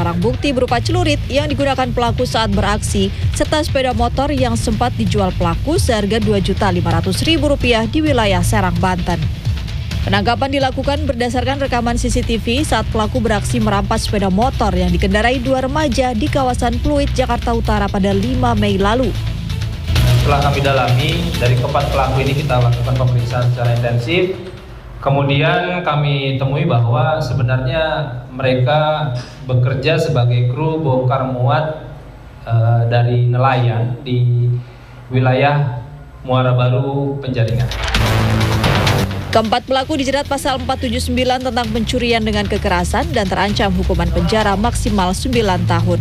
barang bukti berupa celurit yang digunakan pelaku saat beraksi, serta sepeda motor yang sempat dijual pelaku seharga Rp2.500.000 di wilayah Serang, Banten. Penangkapan dilakukan berdasarkan rekaman CCTV saat pelaku beraksi merampas sepeda motor yang dikendarai dua remaja di kawasan Pluit, Jakarta Utara pada 5 Mei lalu. Setelah kami dalami, dari keempat pelaku ini kita lakukan pemeriksaan secara intensif. Kemudian kami temui bahwa sebenarnya mereka bekerja sebagai kru bongkar muat dari nelayan di wilayah Muara Baru, Penjaringan. Keempat pelaku dijerat pasal 479 tentang pencurian dengan kekerasan dan terancam hukuman penjara maksimal 9 tahun.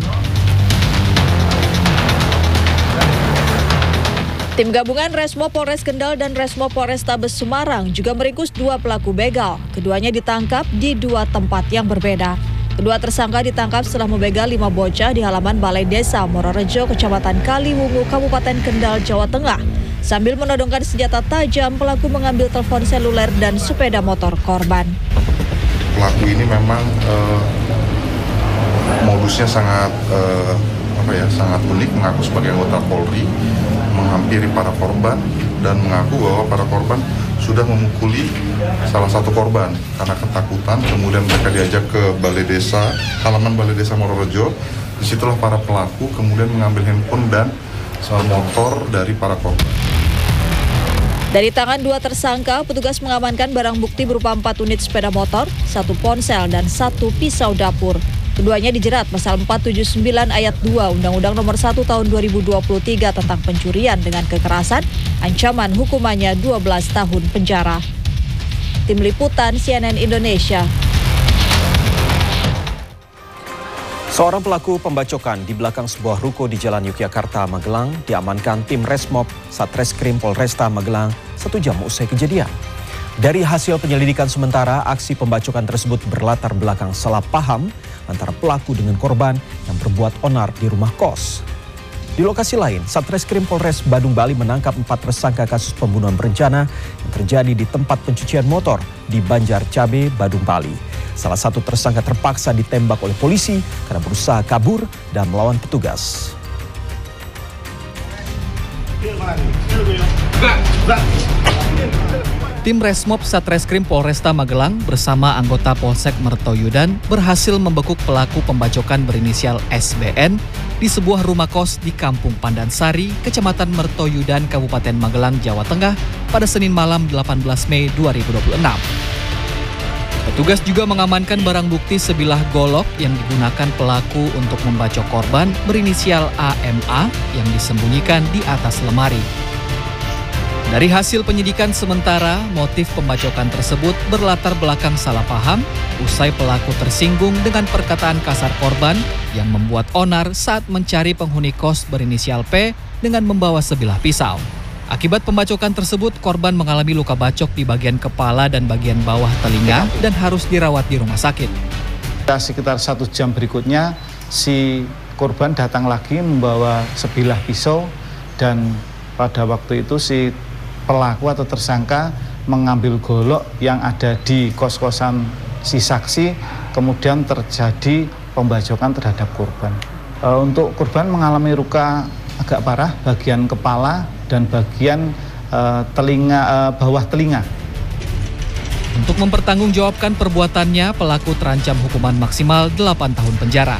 Tim gabungan Resmo Polres Kendal dan Resmo Polrestabes Semarang juga meringkus dua pelaku begal. Keduanya ditangkap di dua tempat yang berbeda. Kedua tersangka ditangkap setelah membegal 5 bocah di halaman Balai Desa Mororejo, Kecamatan Kaliwungu, Kabupaten Kendal, Jawa Tengah. Sambil menodongkan senjata tajam, pelaku mengambil telepon seluler dan sepeda motor korban. Pelaku ini memang modusnya sangat unik, mengaku sebagai anggota Polri, menghampiri para korban dan mengaku bahwa para korban sudah memukuli salah satu korban karena ketakutan. Kemudian mereka diajak ke Balai Desa, halaman Balai Desa Mororejo. Disitulah para pelaku kemudian mengambil handphone dan motor dari para korban. Dari tangan dua tersangka, petugas mengamankan barang bukti berupa 4 unit sepeda motor, 1 ponsel, dan 1 pisau dapur. Keduanya dijerat pasal 479 ayat 2 Undang-Undang Nomor 1 Tahun 2023 tentang pencurian dengan kekerasan, ancaman hukumannya 12 tahun penjara. Tim Liputan CNN Indonesia. Seorang pelaku pembacokan di belakang sebuah ruko di Jalan Yogyakarta, Magelang diamankan tim Resmob Satreskrim Polresta Magelang 1 jam usai kejadian. Dari hasil penyelidikan sementara, aksi pembacokan tersebut berlatar belakang salah paham antara pelaku dengan korban yang berbuat onar di rumah kos. Di lokasi lain, Satreskrim Polres Badung Bali menangkap 4 tersangka kasus pembunuhan berencana yang terjadi di tempat pencucian motor di Banjar Cabe, Badung Bali. Salah satu tersangka terpaksa ditembak oleh polisi karena berusaha kabur dan melawan petugas. Tim Resmob Satreskrim Polresta Magelang bersama anggota Polsek Mertoyudan berhasil membekuk pelaku pembacokan berinisial SBN di sebuah rumah kos di Kampung Pandansari, Kecamatan Mertoyudan, Kabupaten Magelang, Jawa Tengah pada Senin malam 18 Mei 2026. Petugas juga mengamankan barang bukti sebilah golok yang digunakan pelaku untuk membacok korban berinisial AMA yang disembunyikan di atas lemari. Dari hasil penyidikan sementara, motif pembacokan tersebut berlatar belakang salah paham usai pelaku tersinggung dengan perkataan kasar korban yang membuat onar saat mencari penghuni kos berinisial P dengan membawa sebilah pisau. Akibat pembacokan tersebut, korban mengalami luka bacok di bagian kepala dan bagian bawah telinga dan harus dirawat di rumah sakit. Sekitar 1 jam berikutnya, si korban datang lagi membawa sebilah pisau dan pada waktu itu si pelaku atau tersangka mengambil golok yang ada di kos-kosan si saksi, kemudian terjadi pembacokan terhadap korban. Untuk korban mengalami luka agak parah bagian kepala dan bagian bawah telinga. Untuk mempertanggungjawabkan perbuatannya, pelaku terancam hukuman maksimal 8 tahun penjara.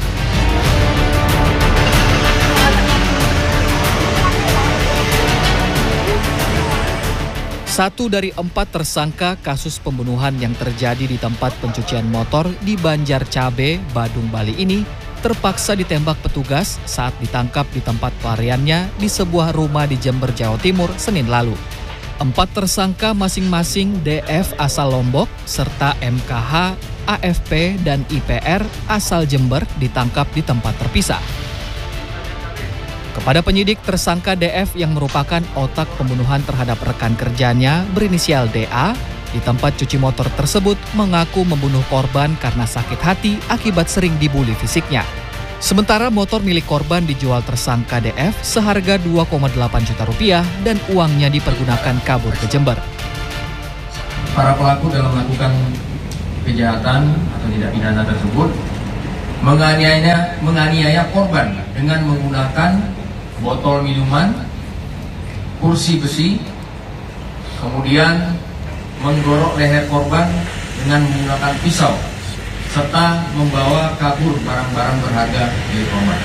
Satu dari 4 tersangka kasus pembunuhan yang terjadi di tempat pencucian motor di Banjar Cabe, Badung Bali ini terpaksa ditembak petugas saat ditangkap di tempat pelariannya di sebuah rumah di Jember, Jawa Timur, Senin lalu. 4 tersangka masing-masing DF asal Lombok serta MKH, AFP, dan IPR asal Jember ditangkap di tempat terpisah. Kepada penyidik, tersangka DF yang merupakan otak pembunuhan terhadap rekan kerjanya berinisial DA di tempat cuci motor tersebut mengaku membunuh korban karena sakit hati akibat sering dibuli fisiknya. Sementara motor milik korban dijual tersangka DF seharga 2,8 juta rupiah dan uangnya dipergunakan kabur ke Jember. Para pelaku dalam melakukan kejahatan atau tindak pidana tersebut menganiaya korban dengan menggunakan botol minuman, kursi besi, kemudian menggorok leher korban dengan menggunakan pisau, serta membawa kabur barang-barang berharga milik korban.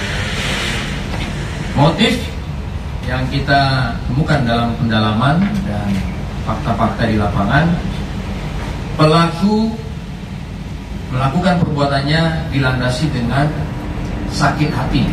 Motif yang kita temukan dalam pendalaman dan fakta-fakta di lapangan, pelaku melakukan perbuatannya dilandasi dengan sakit hati.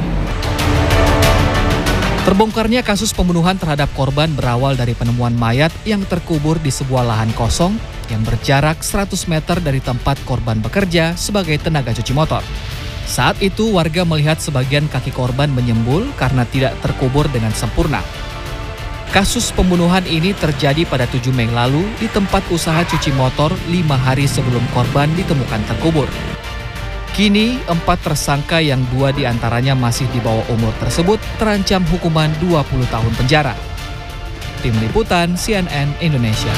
Terbongkarnya kasus pembunuhan terhadap korban berawal dari penemuan mayat yang terkubur di sebuah lahan kosong yang berjarak 100 meter dari tempat korban bekerja sebagai tenaga cuci motor. Saat itu warga melihat sebagian kaki korban menyembul karena tidak terkubur dengan sempurna. Kasus pembunuhan ini terjadi pada 7 Mei lalu di tempat usaha cuci motor 5 hari sebelum korban ditemukan terkubur. Kini 4 tersangka yang 2 diantaranya masih di bawah umur tersebut terancam hukuman 20 tahun penjara. Tim Liputan CNN Indonesia.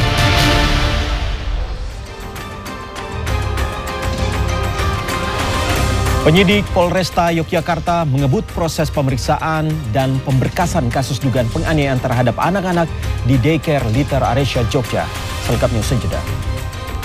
Penyidik Polresta Yogyakarta mengebut proses pemeriksaan dan pemberkasan kasus dugaan penganiayaan terhadap anak-anak di Daycare Liter Aresya Jogja. Selengkapnya usai jeda.